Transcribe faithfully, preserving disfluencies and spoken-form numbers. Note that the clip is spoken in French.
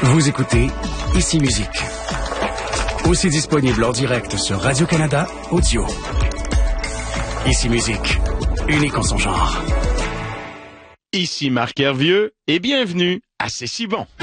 Vous écoutez Ici Musique. Aussi disponible en direct sur Radio-Canada Audio. Ici Musique, unique en son genre. Ici Marc Hervieux et bienvenue à C'est si bon.